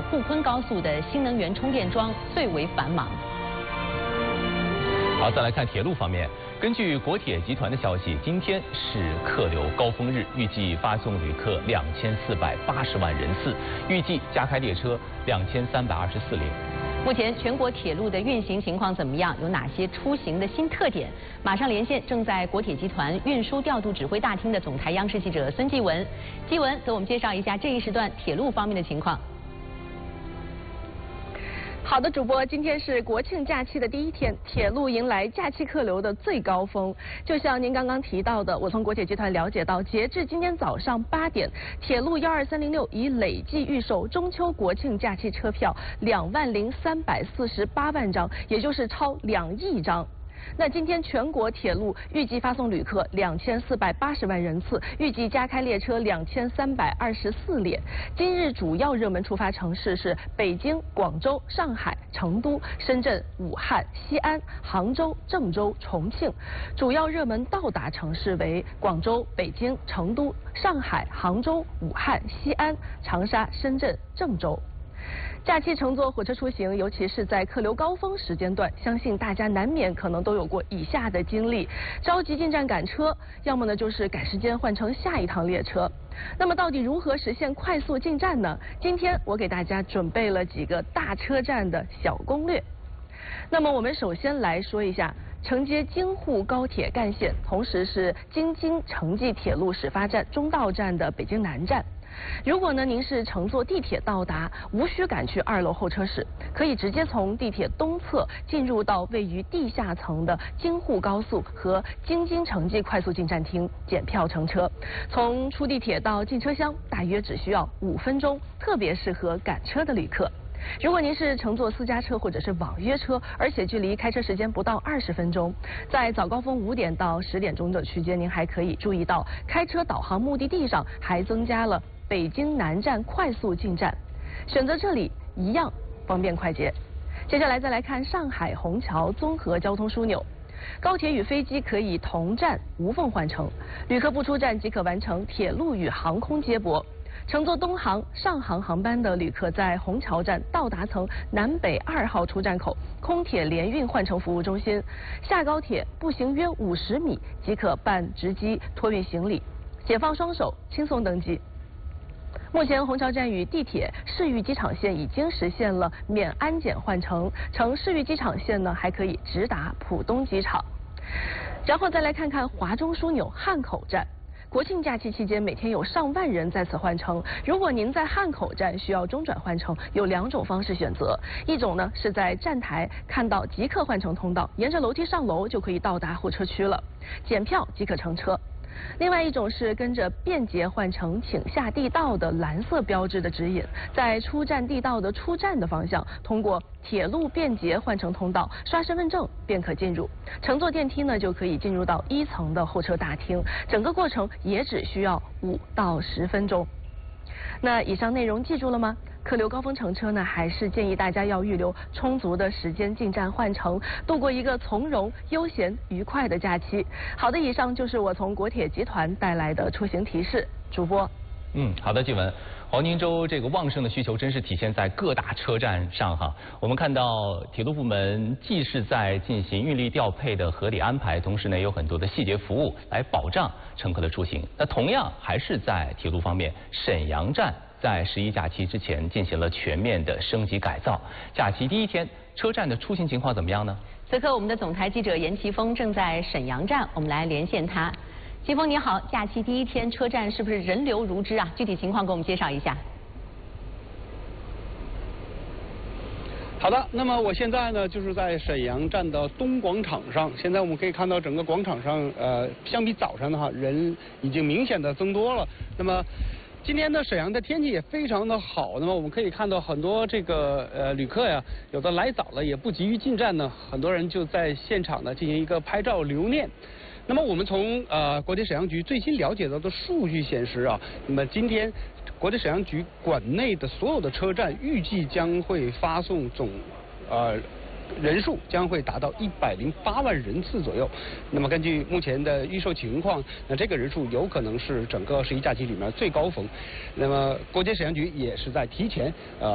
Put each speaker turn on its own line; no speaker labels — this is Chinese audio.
沪昆高速的新能源充电桩最为繁忙。
好，再来看铁路方面。根据国铁集团的消息，今天是客流高峰日，预计发送旅客2480万人次，预计加开列车2324列。
目前全国铁路的运行情况怎么样？有哪些出行的新特点？马上连线正在国铁集团运输调度指挥大厅的总台央视记者孙继文。继文给我们介绍一下这一时段铁路方面的情况。
好的，主播，今天是国庆假期的第一天，铁路迎来假期客流的最高峰。就像您刚刚提到的，我从国铁集团了解到，截至今天早上8点，铁路12306已累计预售中秋国庆假期车票20348万张，也就是超2亿张。那今天全国铁路预计发送旅客2480万人次，预计加开列车2324列。今日主要热门出发城市是北京、广州、上海、成都、深圳、武汉、西安、杭州、郑州、重庆。主要热门到达城市为广州、北京、成都、上海、杭州、武汉、西安、长沙、深圳、郑州。假期乘坐火车出行，尤其是在客流高峰时间段，相信大家难免可能都有过以下的经历：着急进站赶车，要么呢就是赶时间换乘下一趟列车。那么到底如何实现快速进站呢？今天我给大家准备了几个大车站的小攻略。那么我们首先来说一下承接京沪高铁干线，同时是京津城际铁路始发站中到站的北京南站。如果呢您是乘坐地铁到达，无需赶去2楼候车室，可以直接从地铁东侧进入到位于地下层的京沪高速和京津城际快速进站厅检票乘车。从出地铁到进车厢大约只需要5分钟，特别适合赶车的旅客。如果您是乘坐私家车或者是网约车，而且距离开车时间不到20分钟，在早高峰5点到10点钟的区间，您还可以注意到开车导航目的地上还增加了北京南站快速进站，选择这里一样方便快捷。接下来再来看上海虹桥综合交通枢纽。高铁与飞机可以同站无缝换乘，旅客不出站即可完成铁路与航空接驳。乘坐东航、上航航班的旅客在虹桥站到达层南北2号出站口空铁联运换乘服务中心，下高铁步行约50米即可办值机托运行李，解放双手，轻松登机。目前虹桥站与地铁市域机场线已经实现了免安检换乘，乘市域机场线呢还可以直达浦东机场。然后再来看看华中枢纽汉口站。国庆假期期间，每天有上万人在此换乘。如果您在汉口站需要中转换乘，有2种方式选择。一种呢是在站台看到即刻换乘通道，沿着楼梯上楼就可以到达候车区了，检票即可乘车。另外一种是跟着便捷换乘请下地道的蓝色标志的指引，在出站地道的出站的方向，通过铁路便捷换乘通道刷身份证便可进入。乘坐电梯呢就可以进入到1层的候车大厅，整个过程也只需要5到10分钟。那以上内容记住了吗？客流高峰乘车呢，还是建议大家要预留充足的时间进站换乘，度过一个从容、悠闲、愉快的假期。好的，以上就是我从国铁集团带来的出行提示。主播，
好的，继文。黄金周这个旺盛的需求真是体现在各大车站上哈。我们看到铁路部门既是在进行运力调配的合理安排，同时呢有很多的细节服务来保障乘客的出行。那同样还是在铁路方面，沈阳站在11假期之前进行了全面的升级改造。假期第一天，车站的出行情况怎么样呢？
此刻我们的总台记者严奇峰正在沈阳站，我们来连线他。奇峰你好，假期第一天车站是不是人流如织啊？具体情况给我们介绍一下。
好的，那么我现在呢就是在沈阳站的东广场上。现在我们可以看到整个广场上，相比早上的话，人已经明显的增多了。那么今天的沈阳的天气也非常的好，那么我们可以看到很多这个旅客呀，有的来早了也不急于进站呢，很多人就在现场呢进行一个拍照留念。那么我们从国铁沈阳局最新了解到的数据显示啊，那么今天国铁沈阳局管内的所有的车站预计将会发送总人数将会达到108万人次左右。那么根据目前的预售情况，那这个人数有可能是整个11假期里面最高峰。那么国铁沈阳局也是在提前